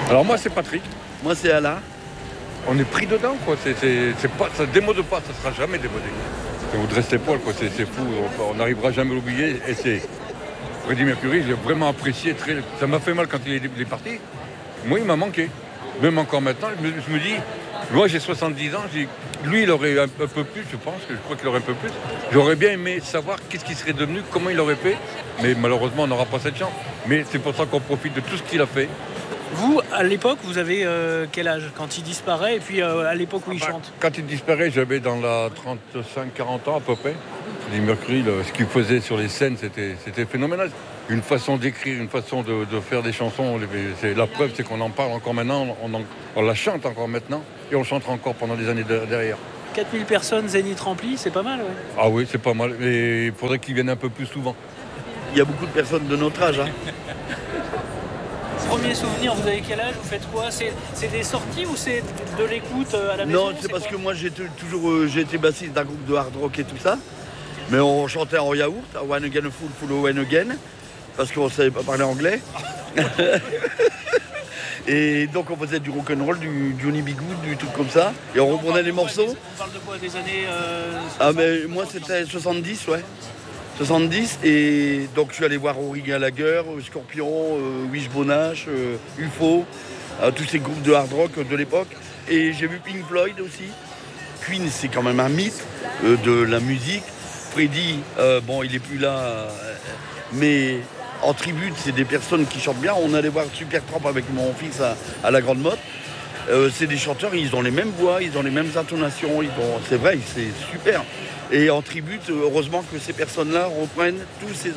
Alors moi c'est Patrick, Moi, c'est Alain. on est pris dedans quoi, c'est pas, ça démode pas, ça sera jamais démodé. Ça vous dresse l'épaule quoi, c'est fou, on n'arrivera jamais à l'oublier et c'est... Freddie Mercury, j'ai vraiment apprécié, ça m'a fait mal quand il est parti. Moi il m'a manqué, même encore maintenant, je me dis, moi j'ai 70 ans, lui il aurait un peu plus, je crois qu'il aurait un peu plus. J'aurais bien aimé savoir qu'est-ce qu'il serait devenu, comment il aurait fait, mais malheureusement on n'aura pas cette chance. Mais c'est pour ça qu'on profite de tout ce qu'il a fait. Vous, à l'époque, vous avez quel âge quand il disparaît et puis à l'époque où il chante? Quand il disparaît, j'avais dans la 35-40 ans à peu près. Freddie Mercury, ce qu'il faisait sur les scènes, c'était phénoménal. Une façon d'écrire, une façon de faire des chansons. La preuve, c'est qu'on en parle encore maintenant, on la chante encore maintenant et on chantera encore pendant des années derrière. 4000 personnes, Zénith rempli, c'est pas mal, ouais. Ah oui, c'est pas mal. Et il faudrait qu'ils viennent un peu plus souvent. Il y a beaucoup de personnes de notre âge. Hein. Premier souvenir, vous avez quel âge? Vous faites quoi? C'est des sorties ou c'est de l'écoute à la maison? Non, c'est parce que moi, j'ai été bassiste d'un groupe de hard rock et tout ça. Mais on chantait en yaourt, à One Again a Fool, Full of One Again, parce qu'on ne savait pas parler anglais. Et donc on faisait du rock'n'roll, du Johnny B. Good, du truc comme ça. Et on reprenait les morceaux. On parle de quoi? Des années Ah mais moi c'était 70, ouais. 70, et donc je suis allé voir Rory Gallagher, Scorpion, Wishbone, UFO, tous ces groupes de hard rock de l'époque. Et j'ai vu Pink Floyd aussi. Queen, c'est quand même un mythe de la musique. Freddie, bon, il est plus là, mais en tribute, c'est des personnes qui chantent bien. On allait voir Supertramp avec mon fils à la Grande Motte. C'est des chanteurs, ils ont les mêmes voix, ils ont les mêmes intonations. C'est vrai, c'est super. Et en tribute, heureusement que ces personnes-là reprennent tous ces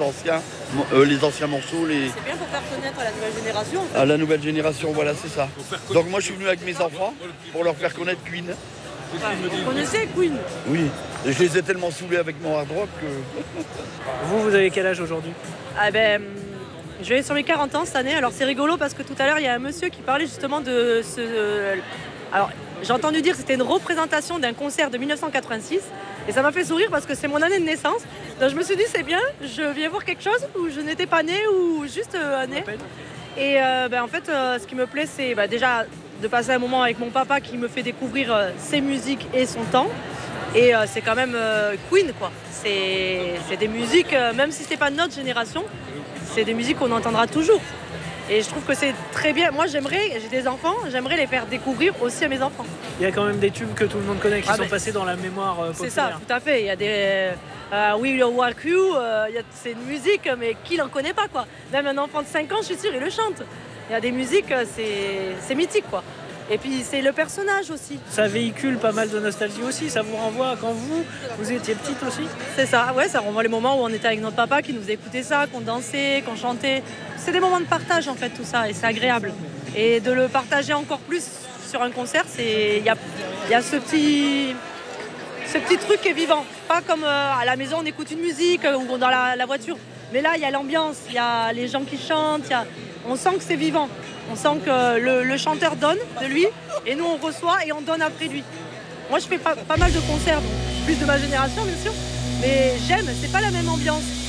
les anciens morceaux. C'est bien pour faire connaître à la nouvelle génération. En fait. À la nouvelle génération, voilà, c'est ça. Donc moi, je suis venu avec mes enfants pour leur faire connaître Queen. Vous connaissez Queen? Oui, et je les ai tellement saoulés avec mon hard rock que... Vous avez quel âge aujourd'hui? Ah ben, je vais sur mes 40 ans cette année. Alors c'est rigolo parce que tout à l'heure, il y a un monsieur qui parlait justement de ce... Alors, j'ai entendu dire que c'était une représentation d'un concert de 1986. Et ça m'a fait sourire parce que c'est mon année de naissance. Donc je me suis dit, c'est bien, je viens voir quelque chose où je n'étais pas née ou juste née. Et en fait, ce qui me plaît, c'est déjà de passer un moment avec mon papa qui me fait découvrir ses musiques et son temps. Et c'est quand même Queen, quoi. C'est des musiques, même si c'est pas notre génération, c'est des musiques qu'on entendra toujours. Et je trouve que c'est très bien. Moi, j'ai des enfants, j'aimerais les faire découvrir aussi à mes enfants. Il y a quand même des tubes que tout le monde connaît qui sont passés dans la mémoire populaire. C'est ça, tout à fait. Il y a des We Will Walk You, c'est une musique, mais qui n'en connaît pas, quoi. Même un enfant de 5 ans, je suis sûre, il le chante. Il y a des musiques, c'est mythique, quoi. Et puis c'est le personnage aussi. Ça véhicule pas mal de nostalgie aussi, ça vous renvoie à quand vous étiez petite aussi? C'est ça, ouais, ça renvoie les moments où on était avec notre papa qui nous écoutait ça, qu'on dansait, qu'on chantait. C'est des moments de partage en fait tout ça et c'est agréable. Et de le partager encore plus sur un concert, il y a ce petit truc qui est vivant. Pas comme à la maison on écoute une musique ou dans la voiture. Mais là il y a l'ambiance, il y a les gens qui chantent, on sent que c'est vivant. On sent que le chanteur donne de lui et nous on reçoit et on donne après lui. Moi je fais pas mal de concerts, donc plus de ma génération bien sûr, mais j'aime, c'est pas la même ambiance.